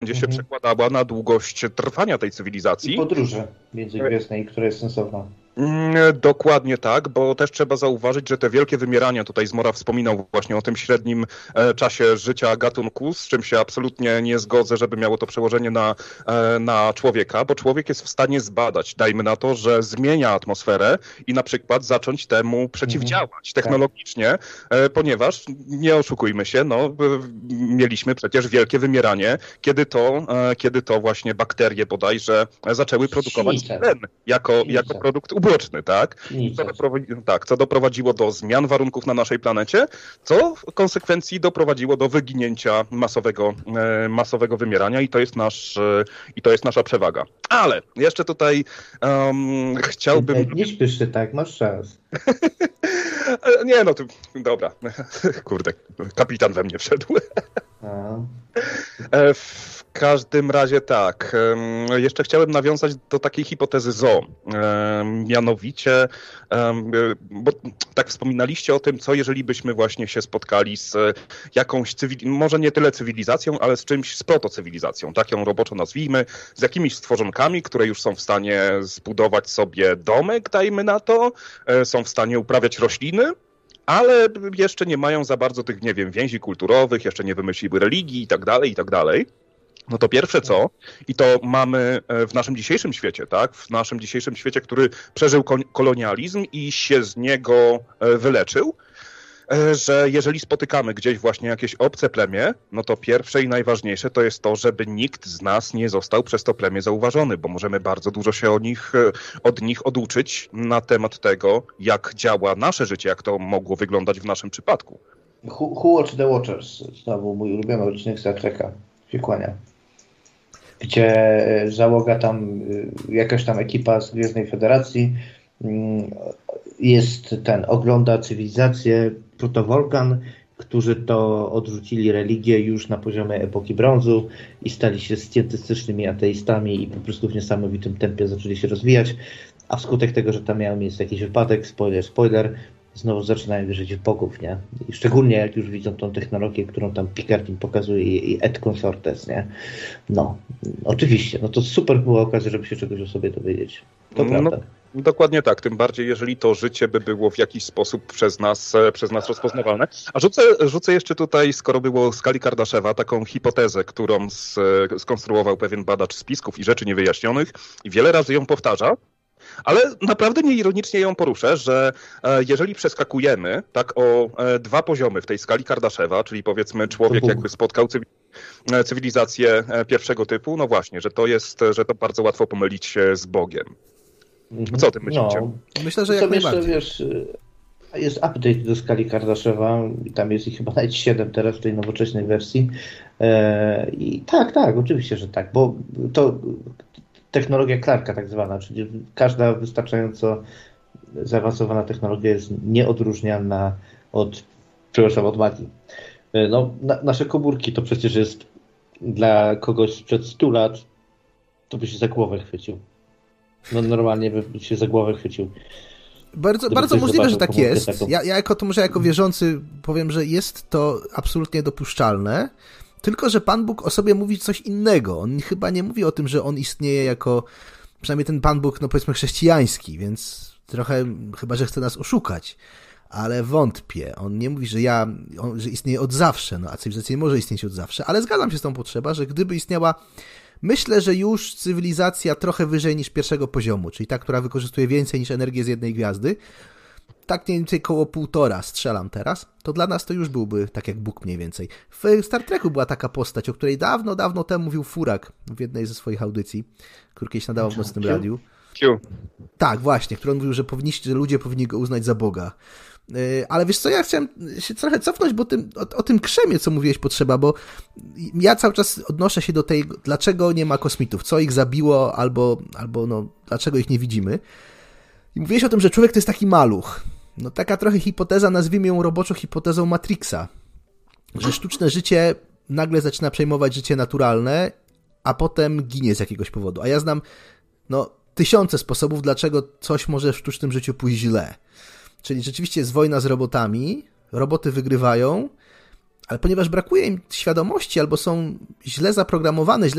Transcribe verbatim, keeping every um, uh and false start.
będzie mhm. się przekładała na długość trwania tej cywilizacji. I podróży międzygwiezdnej, która jest sensowna. Dokładnie tak, bo też trzeba zauważyć, że te wielkie wymierania, tutaj Zmora wspominał właśnie o tym średnim czasie życia gatunku, z czym się absolutnie nie zgodzę, żeby miało to przełożenie na, na człowieka, bo człowiek jest w stanie zbadać, dajmy na to, że zmienia atmosferę i na przykład zacząć temu przeciwdziałać mhm. technologicznie, ponieważ nie oszukujmy się, no mieliśmy przecież wielkie wymieranie, kiedy to, kiedy to właśnie bakterie bodajże zaczęły produkować tlen jako, jako produkt uboczny. Boczny, tak? Co doprowadzi, tak, co doprowadziło do zmian warunków na naszej planecie, co w konsekwencji doprowadziło do wyginięcia masowego, e, masowego wymierania i to jest nasz, e, i to jest nasza przewaga. Ale jeszcze tutaj um, chciałbym... Nie śpiesz się tak, masz czas. Nie, no to dobra. Kurde, kapitan we mnie wszedł. W każdym razie tak. Jeszcze chciałem nawiązać do takiej hipotezy zoo. Mianowicie, bo tak wspominaliście o tym, co jeżeli byśmy właśnie się spotkali z jakąś, cywil... może nie tyle cywilizacją, ale z czymś, z protocywilizacją, tak ją roboczo nazwijmy, z jakimiś stworzonkami, które już są w stanie zbudować sobie domek, dajmy na to, są w stanie uprawiać rośliny, ale jeszcze nie mają za bardzo tych, nie wiem, więzi kulturowych, jeszcze nie wymyśliły religii i tak dalej, i tak dalej. No to pierwsze co, i to mamy w naszym dzisiejszym świecie, tak, w naszym dzisiejszym świecie, który przeżył kolonializm i się z niego wyleczył, że jeżeli spotykamy gdzieś właśnie jakieś obce plemię, no to pierwsze i najważniejsze to jest to, żeby nikt z nas nie został przez to plemię zauważony, bo możemy bardzo dużo się od nich, od nich oduczyć na temat tego, jak działa nasze życie, jak to mogło wyglądać w naszym przypadku. Who, who Watch the Watchers? Znowu mój ulubiony odcinek Star Treka. Się kłania. Gdzie załoga tam, jakaś tam ekipa z Gwiezdnej Federacji jest ten, ogląda cywilizację Protowolkan, którzy to odrzucili religię już na poziomie epoki brązu i stali się scjentystycznymi ateistami i po prostu w niesamowitym tempie zaczęli się rozwijać, a wskutek tego, że tam miał miejsce jakiś wypadek, spoiler, spoiler, znowu zaczynają wierzyć w bogów, nie? I szczególnie jak już widzą tą technologię, którą tam Picard im pokazuje i, i et consortes, nie? No, oczywiście, no to super była okazja, żeby się czegoś o sobie dowiedzieć. To no, prawda. Dokładnie tak, tym bardziej jeżeli to życie by było w jakiś sposób przez nas, przez nas rozpoznawalne. A rzucę, rzucę jeszcze tutaj, skoro było skali Kardaszewa, taką hipotezę, którą z, skonstruował pewien badacz spisków i rzeczy niewyjaśnionych i wiele razy ją powtarza. Ale naprawdę nieironicznie ją poruszę, że jeżeli przeskakujemy tak o dwa poziomy w tej skali Kardaszewa, czyli powiedzmy człowiek jakby spotkał cywilizację pierwszego typu, no właśnie, że to jest, że to bardzo łatwo pomylić się z Bogiem. Co o tym myślicie? No. Myślę, że jak jeszcze, najbardziej. Wiesz, jest update do skali Kardaszewa i tam jest ich chyba nawet siedem teraz w tej nowocześnej wersji. I tak, tak, oczywiście, że tak, bo to technologia Clarka tak zwana, czyli każda wystarczająco zaawansowana technologia jest nieodróżnialna od, przepraszam, od magii. No, na, nasze komórki to przecież jest dla kogoś sprzed stu lat, to by się za głowę chwycił. No normalnie by się za głowę chwycił. Bardzo, bardzo możliwe, że tak jest. Ja, ja jako to może jako wierzący powiem, że jest to absolutnie dopuszczalne. Tylko że Pan Bóg o sobie mówi coś innego. On chyba nie mówi o tym, że on istnieje jako, przynajmniej ten Pan Bóg, no powiedzmy chrześcijański, więc trochę chyba, że chce nas oszukać. Ale wątpię. On nie mówi, że ja, on, że istnieje od zawsze, no a cywilizacja nie może istnieć od zawsze. Ale zgadzam się z tą potrzebą, że gdyby istniała, myślę, że już cywilizacja trochę wyżej niż pierwszego poziomu, czyli ta, która wykorzystuje więcej niż energię z jednej gwiazdy, tak mniej więcej koło półtora strzelam teraz, to dla nas to już byłby tak jak Bóg mniej więcej. W Star Treku była taka postać, o której dawno, dawno temu mówił Furak w jednej ze swoich audycji, który kiedyś nadawał w Nocnym Q? Radiu. Q. Tak, właśnie, który on mówił, że powinniście, że ludzie powinni go uznać za Boga. Yy, ale wiesz co, ja chciałem się trochę cofnąć, bo tym, o, o tym krzemie, co mówiłeś, potrzeba, bo ja cały czas odnoszę się do tej, dlaczego nie ma kosmitów, co ich zabiło, albo, albo no, dlaczego ich nie widzimy. I mówiłeś o tym, że człowiek to jest taki maluch. No taka trochę hipoteza, nazwijmy ją roboczo hipotezą Matrixa, że sztuczne życie nagle zaczyna przejmować życie naturalne, a potem ginie z jakiegoś powodu. A ja znam no, tysiące sposobów, dlaczego coś może w sztucznym życiu pójść źle. Czyli rzeczywiście jest wojna z robotami, roboty wygrywają, ale ponieważ brakuje im świadomości albo są źle zaprogramowane, źle